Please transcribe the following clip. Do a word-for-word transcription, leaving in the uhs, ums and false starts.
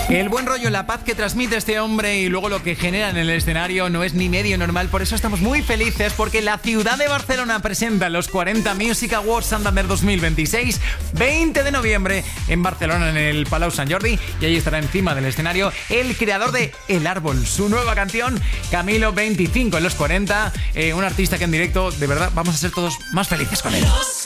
El buen rollo, la paz que transmite este hombre y luego lo que genera en el escenario no es ni medio normal. Por eso estamos muy felices porque la ciudad de Barcelona presenta los cuarenta Music Awards Santander dos mil veintiséis, veinte de noviembre en Barcelona, en el Palau Sant Jordi, y ahí estará encima del escenario el creador de El Árbol, su nueva canción, Camilo veinticinco en los cuarenta, eh, un artista que en directo, de verdad, vamos a ser todos más felices con él. Los